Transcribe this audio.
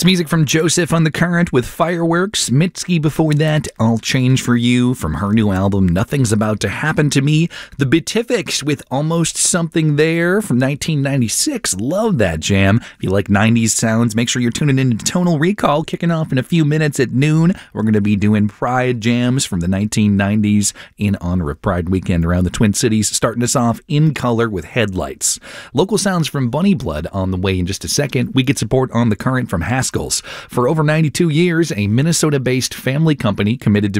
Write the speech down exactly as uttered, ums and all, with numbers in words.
It's music from Joseph on the Current with Fireworks. Mitski before that, I'll Change for You from her new album, Nothing's About to Happen to Me. The Beatifics with Almost Something There from nineteen ninety-six. Love that jam. If you like nineties sounds, make sure you're tuning in to Tonal Recall, kicking off in a few minutes at noon. We're going to be doing Pride jams from the nineteen nineties in honor of Pride weekend around the Twin Cities, starting us off In Color with Headlights. Local sounds from Bunny Blood on the way in just a second. We get support on the Current from Haskell's. For over ninety-two years, a Minnesota-based family company committed to